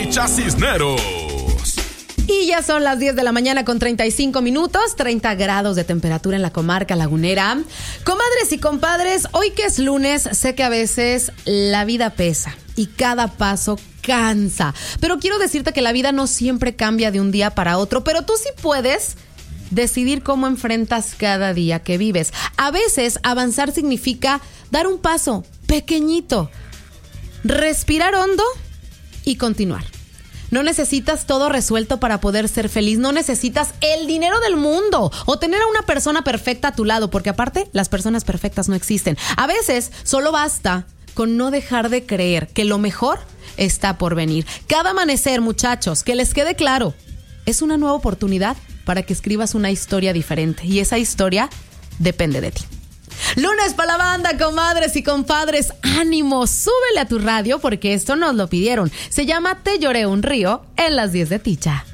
Ticha Cisneros. Y ya son las 10 de la mañana con 35 minutos, 30 grados de temperatura en la comarca lagunera. Comadres y compadres, hoy que es lunes, sé que a veces la vida pesa y cada paso cansa. Pero quiero decirte que la vida no siempre cambia de un día para otro, pero tú sí puedes decidir cómo enfrentas cada día que vives. A veces avanzar significa dar un paso pequeñito, respirar hondo y continuar. No necesitas todo resuelto para poder ser feliz. No necesitas el dinero del mundo o tener a una persona perfecta a tu lado, porque aparte, las personas perfectas no existen. A veces, solo basta con no dejar de creer que lo mejor está por venir. Cada amanecer, muchachos, que les quede claro, es una nueva oportunidad para que escribas una historia diferente. Y esa historia depende de ti. Lunes para la banda, comadres y compadres. ¡Ánimo! Súbele a tu radio porque esto nos lo pidieron. Se llama Te lloré un río en las 10 de Ticha.